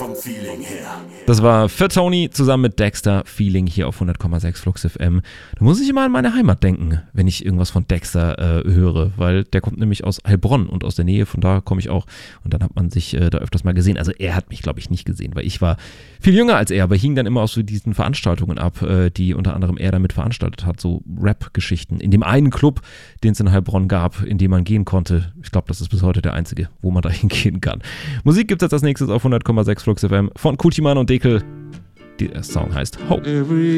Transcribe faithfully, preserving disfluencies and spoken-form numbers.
vom Feeling her. Das war für Tony zusammen mit Dexter, Feeling hier auf hundert Komma sechs Flux F M. Da muss ich immer an meine Heimat denken, wenn ich irgendwas von Dexter äh, höre, weil der kommt nämlich aus Heilbronn und aus der Nähe, von da komme ich auch. Und dann hat man sich äh, da öfters mal gesehen. Also er hat mich, glaube ich, nicht gesehen, weil ich war viel jünger als er, aber hing dann immer aus so diesen Veranstaltungen ab, äh, die unter anderem er damit veranstaltet hat, so Rap-Geschichten. In dem einen Club, den es in Heilbronn gab, in dem man gehen konnte. Ich glaube, das ist bis heute der einzige, wo man da hingehen kann. Musik gibt es jetzt als nächstes auf hundert Komma sechs Flux F M von Kutiman und Dekel. Der Song heißt Hope.